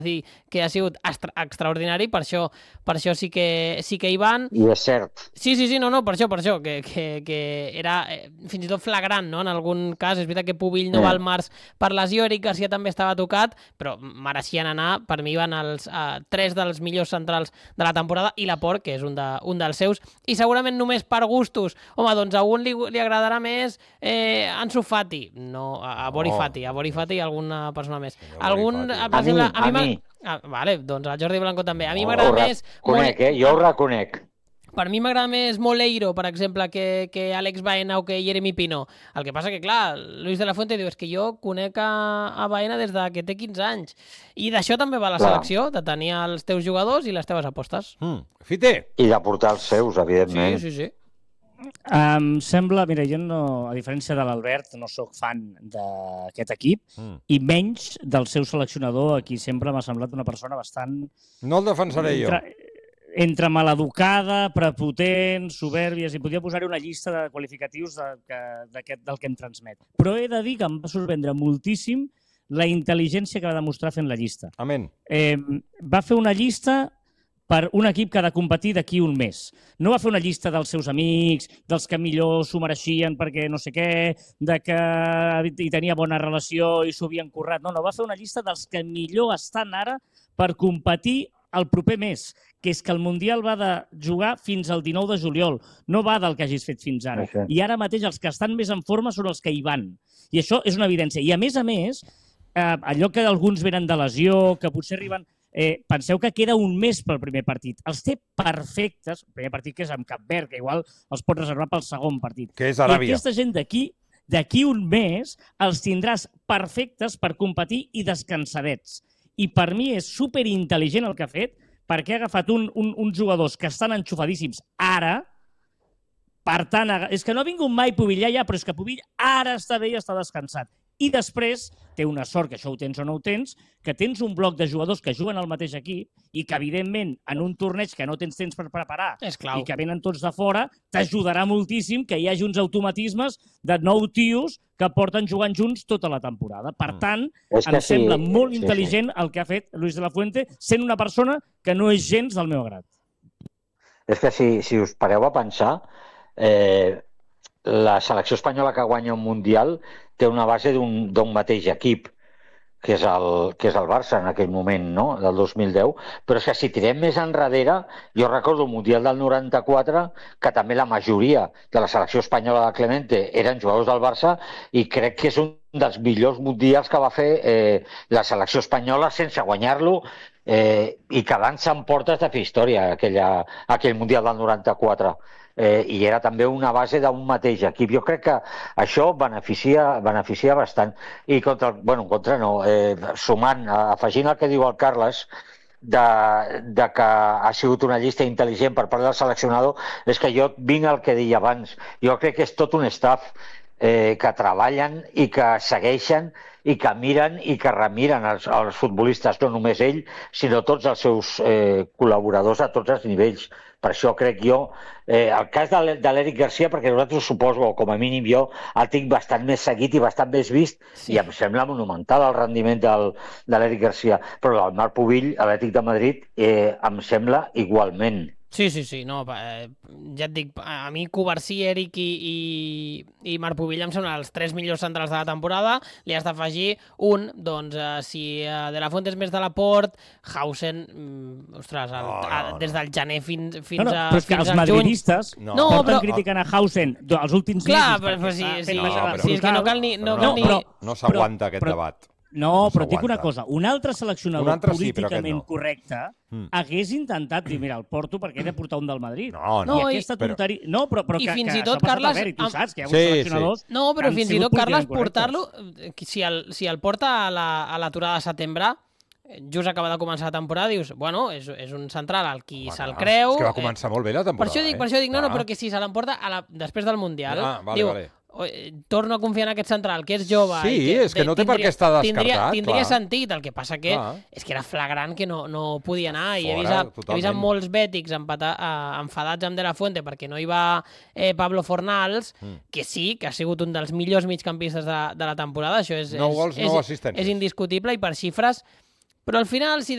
dir que ha sigut extraordinari, per això sí que hi van. I és cert. Sí, no, per això, que era fins i tot flagrant, no?, en algun cas. És veritat que Pubill no va al març per lesió, Eric Garcia també estava tocat, però mereixien anar. Per mi van els 3 dels millors centrals de la temporada, i Laporte, que és un dels seus, i segurament només per gustos. Home, doncs a un li agradarà més Ansu Fati, no, a Bori Fati, i alguna persona més. A mi. Vale, doncs el Jordi Blanco també. A mi m'agrada més... Jo ho reconec. Per mi m'agrada més Moleiro, per exemple, que Àlex Baena o que Jeremy Pino. El que passa que, clar, Luis de la Fuente diu, és que jo conec a Baena des que té 15 anys. I d'això també va la selecció, de tenir els teus jugadors i les teves apostes. Fite! I de portar els seus, evidentment. Sí. Em sembla, mira, jo no, a diferència de l'Albert, no sóc fan d'aquest equip, i menys del seu seleccionador, a qui sempre m'ha semblat una persona bastant... No el defensaré jo. Entre maleducada, prepotent, sobèrbies, i podria posar-hi una llista de qualificatius del que em transmet. Però he de dir que em va sorprendre moltíssim la intel·ligència que va demostrar fent la llista. Amén. Va fer una llista per un equip que ha de competir d'aquí un mes. No va fer una llista dels seus amics, dels que millor s'ho mereixien perquè no sé què, de que hi tenia bona relació i s'ho havien currat. No, va fer una llista dels que millor estan ara per competir el proper mes, que és que el Mundial va de jugar fins al 19 de juliol, no va del que hagis fet fins ara. I ara mateix els que estan més en forma són els que hi van. I això és una evidència. I a més, allò que alguns venen de lesió, que potser arriben... penseu que queda un mes pel primer partit. Els té perfectes, el primer partit que és amb Cap Verd, que igual els pot reservar pel segon partit. Que és Aràbia. I aquesta gent d'aquí un mes els tindràs perfectes per competir i descansadets. I per mi és superintel·ligent el que ha fet, perquè ha agafat uns jugadors que estan enxufadíssims ara. Per tant, és que no ha vingut mai Pubill ja, però és que Pubill ara està bé i està descansat. I després té una sort, que això ho tens o no ho tens, que tens un bloc de jugadors que juguen al mateix equip i que, evidentment, en un torneig que no tens temps per preparar i que venen tots de fora, t'ajudarà moltíssim que hi hagi uns automatismes de 9 tios que porten jugant junts tota la temporada. Per tant, em sembla molt intel·ligent el que ha fet Luis de la Fuente, sent una persona que no és gens del meu agrat. És que si us pareu a pensar, la selecció espanyola que guanya un Mundial té una base d'un mateix equip, que és el Barça en aquell moment, no?, del 2010, però és que si tirem més enrere, jo recordo el Mundial del 94, que també la majoria de la selecció espanyola de Clemente eren jugadors del Barça, i crec que és un dels millors mundials que va fer la selecció espanyola sense guanyar-lo, i quedant-se en portes de fer història aquell Mundial del 94. I era també una base d'un mateix equip. Jo crec que això beneficia bastant. I sumant, afegint el que diu el Carles, de que ha sigut una llista intel·ligent per part del seleccionador, és que jo vinc al que deia abans. Jo crec que és tot un staff que treballen i que segueixen i que miren i que remiren els futbolistes, no només ell, sinó tots els seus col·laboradors a tots els nivells. Per això crec jo, el cas de l'Eric Garcia, perquè nosaltres suposo, o com a mínim jo, el tinc bastant més seguit i bastant més vist, i em sembla monumental el rendiment de l'Eric Garcia. Però el Marc Pubill, a l'Atlètic de Madrid, em sembla igualment. Sí, no, ja et dic, a mi Covarsí, Eric i Marc Pubill em semblen els 3 millors centrals de la temporada. Li has d'afegir un, doncs, si De la Fuente és més de Laporte, Hausen, ostres, des del gener fins al juny. Però és que els madridistes porten criticant a Hausen els últims mesos. Clar, però sí, és que no cal ni... No s'aguanta aquest debat. No, però et dic una cosa, un altre seleccionador políticament correcte hagués intentat dir, mira, el porto perquè he de portar un del Madrid. I aquesta tonteria... No, però que això ha passat a veure, i tu saps que hi ha uns seleccionadors... No, però fins i tot, Carles, portar-lo... Si el porta a l'aturada de setembre, just acaba de començar la temporada, dius, bueno, és un central al qui se'l creu... És que va començar molt bé la temporada. Per això dic, no, però que si se l'emporta després del Mundial, diu... Torno a confiar en aquest central, que és jove. Sí, és que no té per què estar descartat. Tindria sentit, el que passa que és que era flagrant que no podia anar, i he vist molts bètics enfadats amb De la Fuente perquè no hi va Pablo Fornals, que sí, que ha sigut un dels millors migcampistes de la temporada, això és indiscutible, i per xifres, però al final, si